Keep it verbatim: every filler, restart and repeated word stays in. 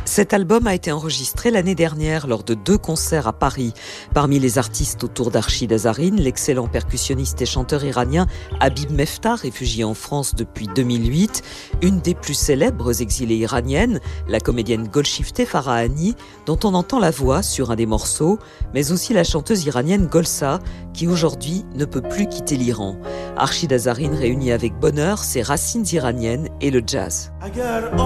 Cet album a été enregistré l'année dernière lors de deux concerts à Paris. Parmi les artistes autour d'Arshid Azarine, l'excellent percussionniste et chanteur iranien Habib Mefta, réfugié en France depuis deux mille huit, une des plus célèbres exilées iraniennes, la comédienne Golshifteh Farahani, dont on entend la voix sur un des morceaux, mais aussi la chanteuse iranienne Golsa, qui aujourd'hui ne peut plus quitter l'Iran. Arshid Azarine réunit avec bonheur ses racines iraniennes et le jazz.